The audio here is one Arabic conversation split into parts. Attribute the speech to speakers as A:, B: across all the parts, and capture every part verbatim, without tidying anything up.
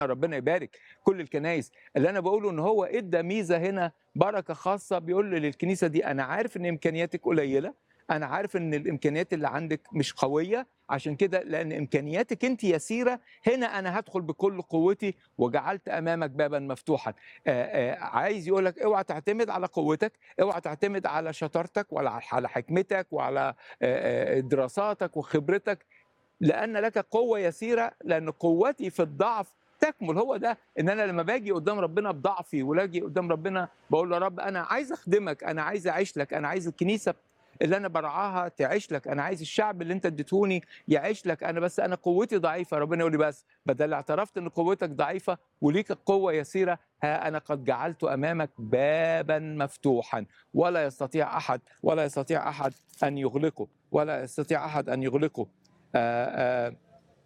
A: ربنا يبارك كل الكنايس. اللي أنا باقوله إن هو إدّى ميزة هنا، بركة خاصة، بيقول للكنيسة دي أنا عارف إن إمكانياتِك قليلة، أنا عارف إن الإمكانيات اللي عندِك مش قوية، عشان كده لأن إمكانياتِك أنتِ يسيرة، هنا أنا هادخل بكل قوتي وجعلت أمامك بابًا مفتوحًا. آآ، آآ، عايز يقول لك اوعى تعتمد على قوتك، اوعى تعتمد على شطارتك ولا على حكمتك وعلى آآ، آآ، دراساتك وخبرتك، لأن لك قوة يسيرة، لأن قوتي في الضعف تكمل. هو ده إن أنا لمّا باجي قدّام ربنا بضعفي وآجي قدّام ربنا باقول له: يا رب أنا عايز أخدمك، أنا عايز أعيش لك، أنا عايز الكنيسة اللي أنا بارعاها تعيش لك، أنا عايز الشعب اللي أنت اديتهوني يعيش لك، أنا بس أنا قوتي ضعيفة. ربنا يقول لي: بس بدل اعترفت إن قوتك ضعيفة وليك قوة يسيرة، ها أنا قد جعلت أمامك بابًا مفتوحًا، ولا يستطيع أحد ولا يستطيع أحد أن يغلقه، ولا يستطيع أحد أن يغلقه. آآ، آآ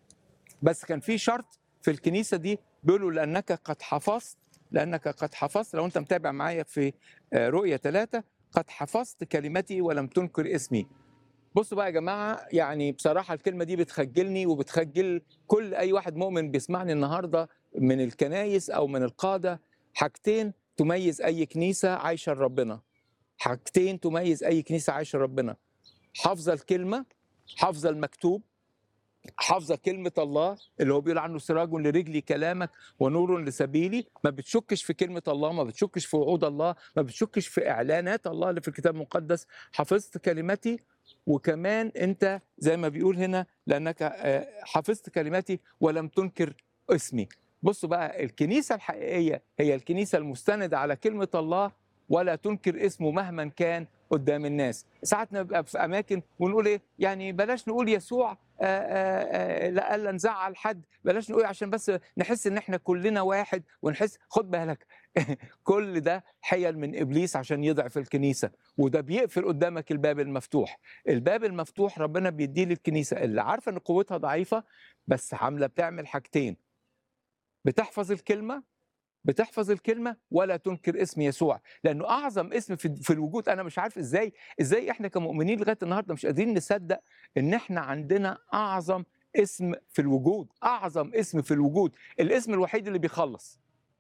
A: بس كان في شرط في الكنيسة دي، بيقولوا لأنك قد حفظت لأنك قد حفظت. لو أنت متابع معايا في آآ رؤيا ثلاثة، قد حفظت كلمتي ولم تنكر اسمي. بصوا بقى يا جماعة، يعني بصراحة الكلمة دي بتخجلني وبتخجل كل أي واحد مؤمن بيسمعني النهاردة من الكنايس أو من القادة. حاجتين تميز أي كنيسة عايشة لربنا، حاجتين تميز أي كنيسة عايشة لربنا: حافظة الكلمة، حافظة المكتوب، حافظه كلمه الله اللي هو بيقول عنه سراج لرجلي كلامك ونور لسبيلي. ما بتشكش في كلمه الله، ما بتشكش في وعود الله، ما بتشكش في اعلانات الله اللي في الكتاب المقدس. حفظت كلمتي، وكمان انت زي ما بيقول هنا لانك آه، حفظت كلمتي ولم تنكر اسمي. بصوا بقى، الكنيسه الحقيقيه هي الكنيسه المستنده على كلمه الله ولا تنكر اسمه مهما كان قدام الناس. ساعات نبقى في اماكن ونقول ايه، يعني بلاش نقول يسوع آآ آآ لألا نزعّل حد، بلاش نقول عشان بس نحس إن إحنا كلنا واحد ونحس. خُد بالك كل ده حِيَل من إبليس عشان يضعف الكنيسة، وده بيقفل قدّامك الباب المفتوح. الباب المفتوح ربنا بيدّيه للكنيسة اللي عارفة إن قوتها ضعيفة، بس عاملة بتعمل حاجتين: بتحفظ الكلمة بتحفظ الكلمة ولا تنكر اسم يسوع، لأنه أعظم اسم في في الوجود. أنا مش عارف إزاي إزاي إحنا كمؤمنين لغاية النهارده مش قادرين نصدق إن إحنا عندنا أعظم اسم في الوجود، أعظم اسم في الوجود، الاسم الوحيد اللي بيخلّص،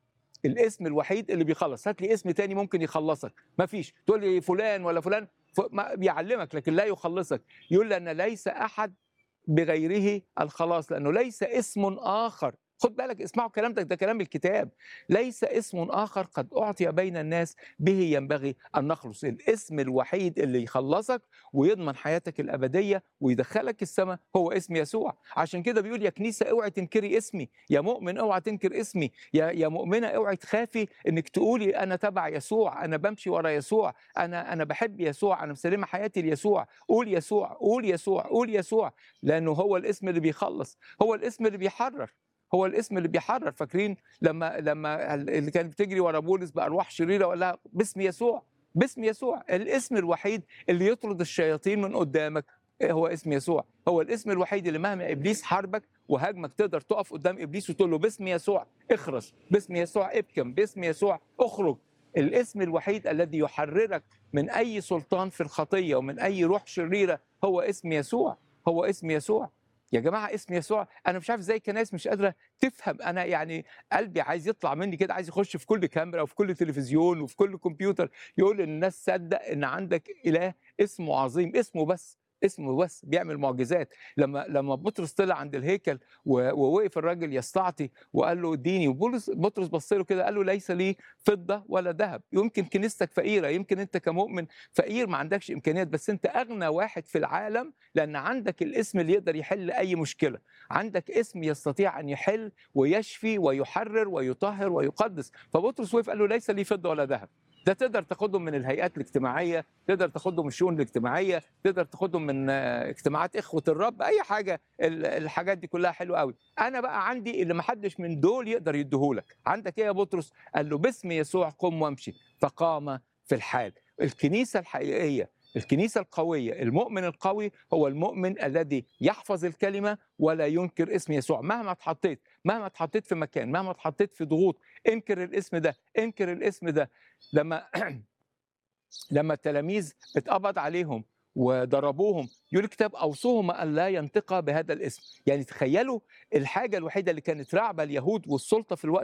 A: الاسم الوحيد اللي بيخلّص. هات لي اسم تاني ممكن يخلّصك، ما فيش. تقول لي فلان والّا فلان ف ما بيعلّمك لكن لا يخلّصك. يقول لأن ليس أحد بغيره الخلاص، لأنه ليس اسم آخر. خد بالك، اسمعوا الكلام ده، ده كلام الكتاب. ليس اسم آخر قد أعطي بين الناس به ينبغي أن نخلص. الاسم الوحيد اللي يخلصك ويضمن حياتك الأبدية ويدخلك السماء هو اسم يسوع. عشان كده بيقول يا كنيسة اوعي تنكري اسمي، يا مؤمن اوعى تنكر اسمي، يا يا مؤمنة اوعي تخافي انك تقولي انا تبع يسوع، انا بمشي ورا يسوع، انا انا بحب يسوع، انا مسلمة حياتي ليسوع. قول يسوع، قول يسوع، قول يسوع، لأنه هو الاسم اللي بيخلّص، هو الاسم اللي بيحرّر، هو الاسم اللي بيحرّر. فاكرين لمّا لمّا ال اللي كانت بتجري ورا بولس بأرواح شريرة وقال لها باسم يسوع، باسم يسوع، الاسم الوحيد اللي يطرد الشياطين من قدّامك هو اسم يسوع. هو الاسم الوحيد اللي مهما إبليس حاربك وهاجمك تقدر تقف قدّام إبليس وتقول له باسم يسوع اخرس، باسم يسوع ابكم، باسم يسوع اخرج. الاسم الوحيد الذي يحرّرك من أي سلطان في الخطية ومن أي روح شريرة هو اسم يسوع. هو اسم يسوع. يا جماعة اسم يسوع، أنا مش عارف إزاي الكنايس مش قادرة تفهم. أنا يعني قلبي عايز يطلع مني كده، عايز يخش في كل كاميرا وفي كل تلفزيون وفي كل كمبيوتر يقول للناس صدق إن عندك إله اسمه عظيم، اسمه بس، اسمه بس بيعمل معجزات. لما لما بطرس طلع عند الهيكل و- ووقف الراجل يستعطي وقال له اديني، وبولس بطرس بص له كده قال له ليس لي فضة ولا ذهب. يمكن كنيستك فقيرة، يمكن أنت كمؤمن فقير ما عندكش إمكانيات، بس أنت أغنى واحد في العالم لأن عندك الاسم اللي يقدر يحل أي مشكلة. عندك اسم يستطيع أن يحل ويشفي ويحرر ويطهر ويقدس. فبطرس وقف قال له ليس لي فضة ولا ذهب. ده تقدر تاخدهم من الهيئات الاجتماعية، تقدر تاخدهم من الشؤون الاجتماعية، تقدر تاخدهم من آه، اجتماعات إخوة الرب، أي حاجة. ال- الحاجات دي كلها حلوة قوي. أنا بقى عندي اللي محدش من دول يقدر يديهولك. عندك إيه يا بطرس؟ قال له باسم يسوع قم وامشي، فقام في الحال. الكنيسة الحقيقية، الكنيسة القوية، المؤمن القوي هو المؤمن الذي يحفظ الكلمة ولا ينكر اسم يسوع. مهما اتحطيت، مهما اتحطيت في مكان، مهما اتحطيت في ضغوط، انكر الاسم ده، انكر الاسم ده. لما لما التلاميذ اتقبض عليهم وضربوهم، يقول الكتاب أوصوهما أن لا ينطقا بهذا الاسم. يعني تخيّلوا الحاجة الوحيدة اللي كانت راعبة اليهود والسُلطة في الوقت